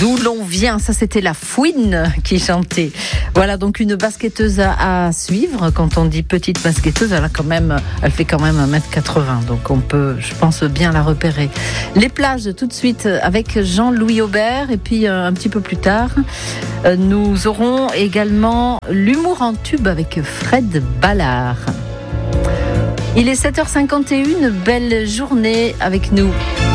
D'où l'on vient, ça c'était la Fouine qui chantait. Voilà donc une basketteuse à suivre. Quand on dit petite basketteuse, elle fait quand même 1m80, donc on peut, je pense, bien la repérer. Les plages tout de suite avec Jean-Louis Aubert, et puis un petit peu plus tard, nous aurons également l'humour en tube avec Fred Ballard. Il est 7h51, belle journée avec nous.